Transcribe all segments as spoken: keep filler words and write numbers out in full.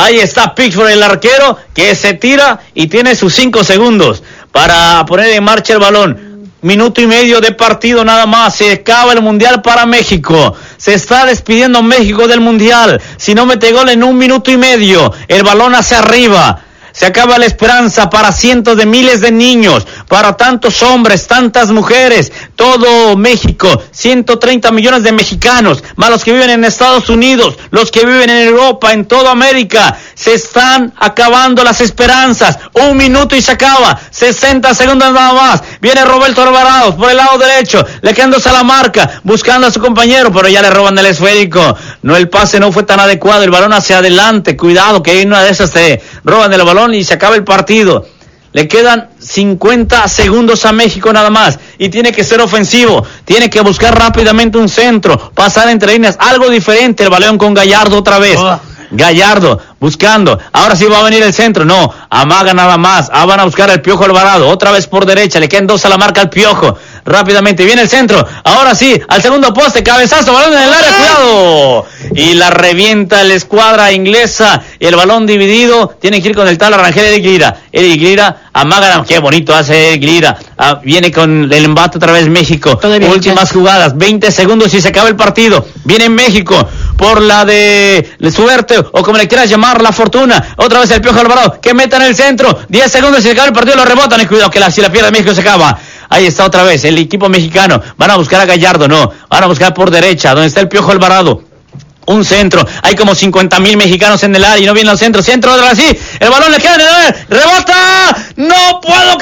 Ahí está Pickford, el arquero, que se tira y tiene sus cinco segundos para poner en marcha el balón. Minuto y medio de partido nada más. Se acaba el Mundial para México. Se está despidiendo México del Mundial. Si no mete gol en un minuto y medio, el balón hacia arriba. Se acaba la esperanza para cientos de miles de niños, para tantos hombres, tantas mujeres, todo México, ciento treinta millones de mexicanos, más los que viven en Estados Unidos, los que viven en Europa, en toda América. Se están acabando las esperanzas. Un minuto y se acaba. sesenta segundos nada más. Viene Roberto Alvarado por el lado derecho, le quedan dos a la marca, buscando a su compañero, pero ya le roban el esférico. No, el pase no fue tan adecuado, el balón hacia adelante. Cuidado que en una de esas te roban el balón y se acaba el partido. Le quedan cincuenta segundos a México nada más y tiene que ser ofensivo, tiene que buscar rápidamente un centro, pasar entre líneas, algo diferente. El balón con Gallardo otra vez. Oh. Gallardo buscando, ahora sí va a venir el centro, no, amaga nada más, ah, van a buscar al Piojo Alvarado, otra vez por derecha, le quedan dos a la marca al Piojo, rápidamente viene el centro, ahora sí, al segundo poste, cabezazo, balón en el área, cuidado, y la revienta la escuadra inglesa, y el balón dividido, tiene que ir con el tal Rangel Eric Lira, Eric Lira, amaga, qué bonito hace Eric Lira, ah, viene con el embate otra vez México, últimas jugadas, veinte segundos y se acaba el partido, viene México, por la de, de suerte, o como le quieras llamar, la fortuna, otra vez el Piojo Alvarado, que meta en el centro, diez segundos y se acaba el partido, lo rebotan, y cuidado que la, si la pierde México se acaba. Ahí está otra vez el equipo mexicano, van a buscar a Gallardo, no, van a buscar por derecha, donde está el Piojo Alvarado. Un centro, hay como cincuenta mil mexicanos en el área y no vienen los centros, centro otra vez así, el balón le queda en el área, rebota, no puedo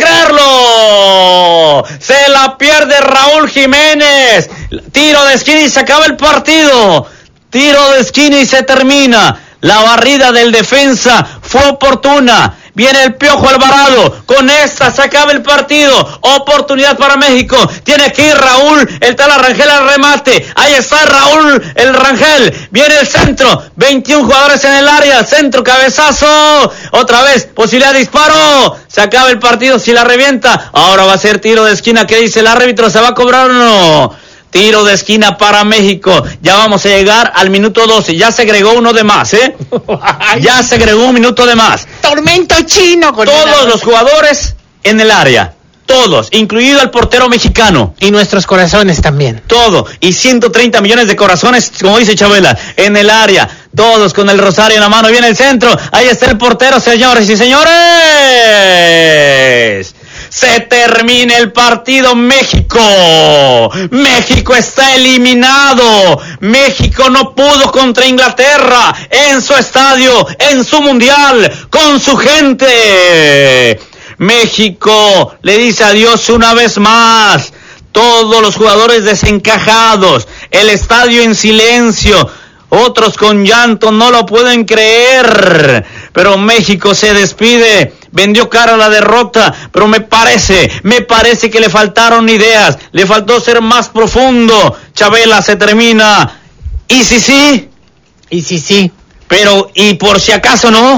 creerlo, se la pierde Raúl Jiménez, tiro de esquina y se acaba el partido, tiro de esquina y se termina, la barrida del defensa fue oportuna. Viene el Piojo Alvarado, con esta se acaba el partido, oportunidad para México, tiene que ir Raúl, el tal Rangel al remate, ahí está Raúl, el Rangel, viene el centro, veintiún jugadores en el área, centro, cabezazo, otra vez, posibilidad de disparo, se acaba el partido, si la revienta, ahora va a ser tiro de esquina, ¿qué dice el árbitro? ¿Se va a cobrar o no? Tiro de esquina para México. Ya vamos a llegar al minuto doce. Ya se agregó uno de más, ¿eh? Ya se agregó un minuto de más. Tormento chino. Con todos los jugadores en el área. Todos, incluido el portero mexicano. Y nuestros corazones también. Todo. Y ciento treinta millones de corazones, como dice Chabela, en el área. Todos con el rosario en la mano. Viene el centro. Ahí está el portero, señores y señores. Se termina el partido. México. México está eliminado. México no pudo contra Inglaterra en su estadio, en su mundial, con su gente. México le dice adiós una vez más. Todos los jugadores desencajados. El estadio en silencio. Otros con llanto, no lo pueden creer. Pero México se despide. Vendió cara a la derrota, pero me parece, me parece que le faltaron ideas, le faltó ser más profundo. Chabela, se termina. ¿Y si sí? ¿Y si sí? Pero, ¿y por si acaso no?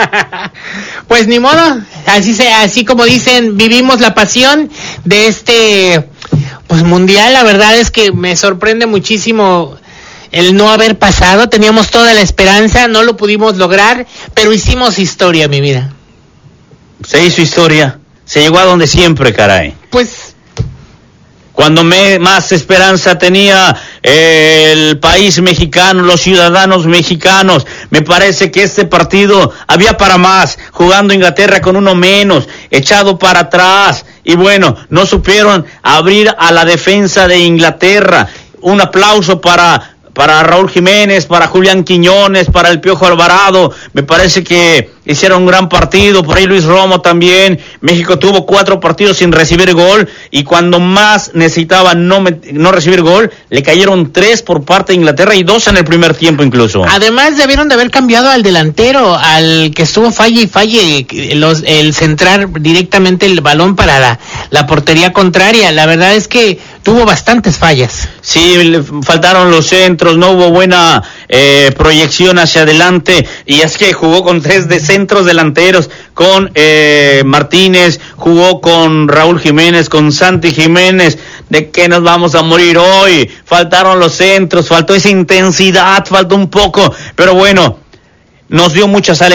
Pues ni modo, así se, así como dicen, vivimos la pasión de este, pues mundial. La verdad es que me sorprende muchísimo el no haber pasado, teníamos toda la esperanza, no lo pudimos lograr, pero hicimos historia, mi vida. Se hizo historia, se llegó a donde siempre, caray. Pues cuando me, más esperanza tenía eh, el país mexicano, los ciudadanos mexicanos, me parece que este partido había para más, jugando Inglaterra con uno menos, echado para atrás, y bueno, no supieron abrir a la defensa de Inglaterra. Un aplauso para para Raúl Jiménez, para Julián Quiñones, para el Piojo Alvarado. Me parece que hicieron un gran partido, por ahí Luis Romo también. México tuvo cuatro partidos sin recibir gol, y cuando más necesitaba no, no recibir gol, le cayeron tres por parte de Inglaterra y dos en el primer tiempo incluso. Además debieron de haber cambiado al delantero, al que estuvo falle y falle, los, el centrar directamente el balón para la, la portería contraria. La verdad es que tuvo bastantes fallas. Sí, le faltaron los centros, no hubo buena eh, proyección hacia adelante, y es que jugó con tres de centros delanteros, con eh, Martínez, jugó con Raúl Jiménez, con Santi Jiménez. ¿De qué nos vamos a morir hoy? Faltaron los centros, faltó esa intensidad, faltó un poco, pero bueno, nos dio muchas alegrías.